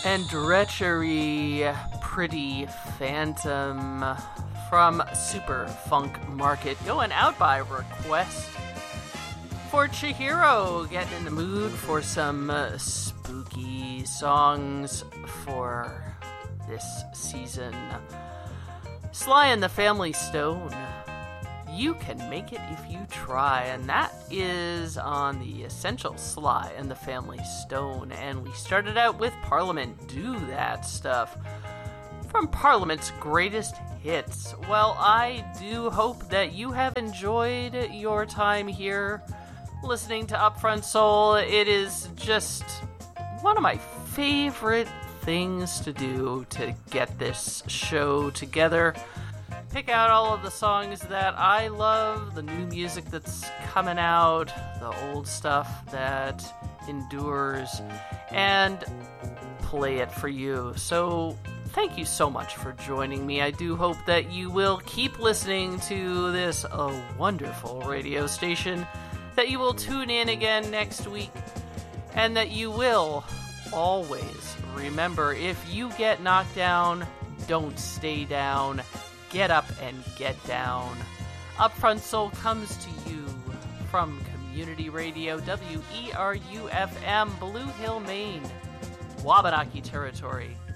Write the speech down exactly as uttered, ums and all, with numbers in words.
And Dretchery, Pretty Phantom from Super Funk Market, going out by request. For Chihiro, getting in the mood for some uh, spooky songs for this season. Sly and the Family Stone, You Can Make It If You Try, and that is on the Essential Sly and the Family Stone. And we started out with Parliament, Do That Stuff, from Parliament's Greatest Hits. Well, I do hope that you have enjoyed your time here listening to Upfront Soul. It is just one of my favorite things to do to get this show together. Pick out all of the songs that I love, the new music that's coming out, the old stuff that endures, and play it for you. So thank you so much for joining me. I do hope that you will keep listening to this uh, wonderful radio station, that you will tune in again next week, and that you will always remember, if you get knocked down, don't stay down. Get up and get down. Upfront Soul comes to you from Community Radio, W E R U F M, Blue Hill, Maine, Wabanaki Territory.